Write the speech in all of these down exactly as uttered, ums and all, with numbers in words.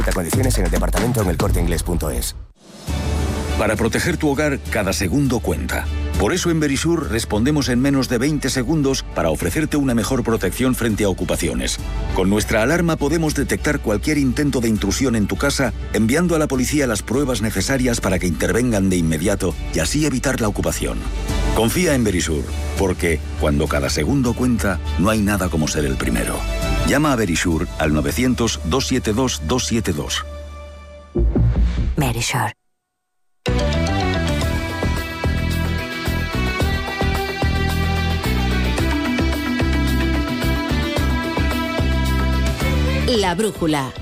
Condiciones en el departamento en el corte inglés punto es. Para proteger tu hogar, cada segundo cuenta. Por eso en Verisur respondemos en menos de veinte segundos para ofrecerte una mejor protección frente a ocupaciones. Con nuestra alarma podemos detectar cualquier intento de intrusión en tu casa, enviando a la policía las pruebas necesarias para que intervengan de inmediato y así evitar la ocupación. Confía en Verisur, porque cuando cada segundo cuenta, no hay nada como ser el primero. Llama a Verisur al novecientos, doscientos setenta y dos, doscientos setenta y dos. Verisur. La brújula.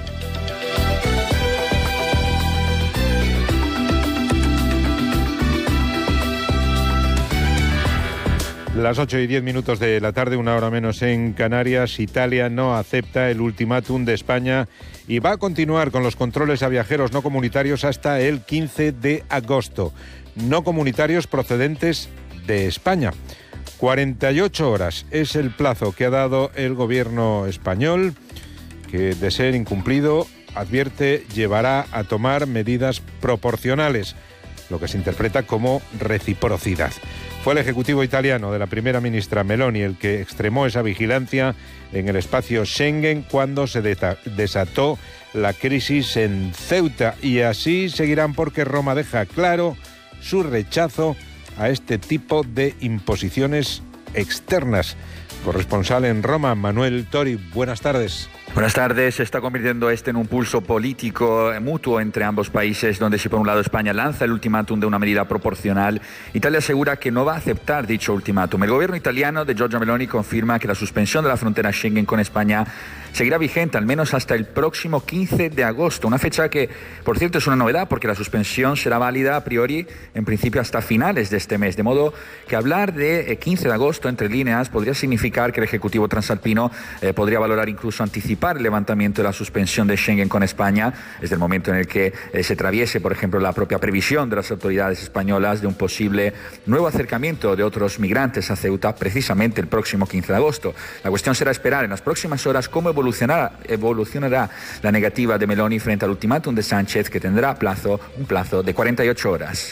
Las ocho y diez minutos de la tarde, una hora menos en Canarias. Italia no acepta el ultimátum de España y va a continuar con los controles a viajeros no comunitarios hasta el quince de agosto. No comunitarios procedentes de España. cuarenta y ocho horas es el plazo que ha dado el gobierno español, que de ser incumplido, advierte, llevará a tomar medidas proporcionales, lo que se interpreta como reciprocidad. Fue el ejecutivo italiano de la primera ministra Meloni el que extremó esa vigilancia en el espacio Schengen cuando se desató la crisis en Ceuta. Y así seguirán, porque Roma deja claro su rechazo a este tipo de imposiciones externas. Corresponsal en Roma, Manuel Tori, buenas tardes. Buenas tardes. Se está convirtiendo este en un pulso político mutuo entre ambos países, donde si por un lado España lanza el ultimátum de una medida proporcional, Italia asegura que no va a aceptar dicho ultimátum. El gobierno italiano de Giorgia Meloni confirma que la suspensión de la frontera Schengen con España seguirá vigente al menos hasta el próximo quince de agosto, una fecha que, por cierto, es una novedad porque la suspensión será válida a priori, en principio, hasta finales de este mes, de modo que hablar de quince de agosto entre líneas podría significar que el Ejecutivo transalpino eh, podría valorar incluso anticipar el levantamiento de la suspensión de Schengen con España, desde el momento en el que eh, se atraviese, por ejemplo, la propia previsión de las autoridades españolas de un posible nuevo acercamiento de otros migrantes a Ceuta precisamente el próximo quince de agosto. La cuestión será esperar en las próximas horas cómo evolucionará, evolucionará la negativa de Meloni frente al ultimátum de Sánchez, que tendrá plazo, un plazo de cuarenta y ocho horas.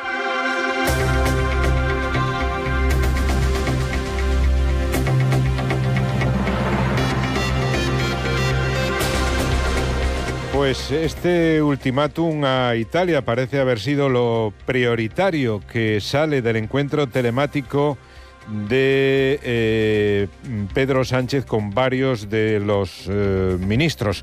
Pues este ultimátum a Italia parece haber sido lo prioritario que sale del encuentro telemático de eh, Pedro Sánchez con varios de los eh, ministros.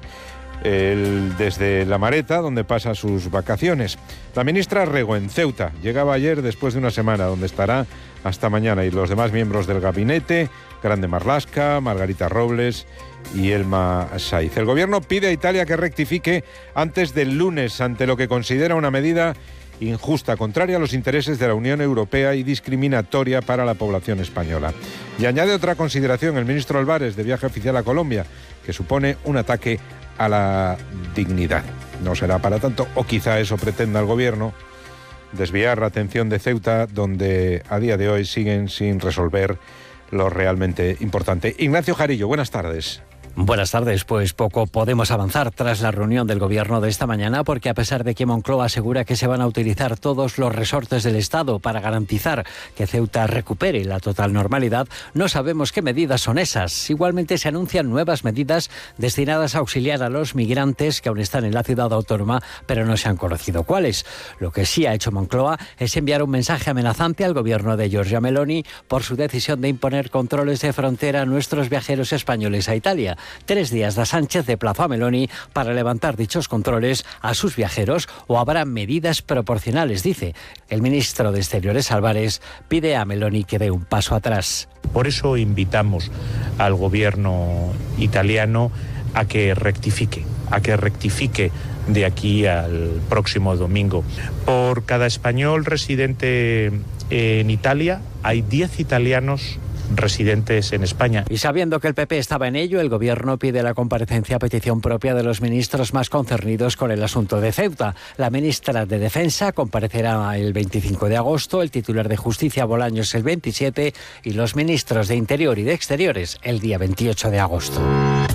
El, desde La Mareta, donde pasa sus vacaciones. La ministra Rego en Ceuta llegaba ayer después de una semana, donde estará hasta mañana, y los demás miembros del gabinete, Grande Marlaska, Margarita Robles y Elma Saiz. El gobierno pide a Italia que rectifique antes del lunes ante lo que considera una medida injusta, contraria a los intereses de la Unión Europea y discriminatoria para la población española. Y añade otra consideración el ministro Álvarez, de viaje oficial a Colombia, que supone un ataque a la dignidad. No será para tanto, o quizá eso pretenda el gobierno, desviar la atención de Ceuta, donde a día de hoy siguen sin resolver lo realmente importante. Ignacio Jarillo, buenas tardes. Buenas tardes. Pues poco podemos avanzar tras la reunión del Gobierno de esta mañana, porque a pesar de que Moncloa asegura que se van a utilizar todos los resortes del Estado para garantizar que Ceuta recupere la total normalidad, no sabemos qué medidas son esas. Igualmente se anuncian nuevas medidas destinadas a auxiliar a los migrantes que aún están en la ciudad autónoma, pero no se han conocido cuáles. Lo que sí ha hecho Moncloa es enviar un mensaje amenazante al Gobierno de Giorgia Meloni por su decisión de imponer controles de frontera a nuestros viajeros españoles a Italia. Tres días da Sánchez de plazo a Meloni para levantar dichos controles a sus viajeros, o habrá medidas proporcionales, dice. El ministro de Exteriores, Álvarez, pide a Meloni que dé un paso atrás. Por eso invitamos al gobierno italiano a que rectifique, a que rectifique de aquí al próximo domingo. Por cada español residente en Italia hay diez italianos residentes en España. Y sabiendo que el P P estaba en ello, el Gobierno pide la comparecencia a petición propia de los ministros más concernidos con el asunto de Ceuta. La ministra de Defensa comparecerá el veinticinco de agosto, el titular de Justicia, Bolaños, el veintisiete, y los ministros de Interior y de Exteriores el día veintiocho de agosto.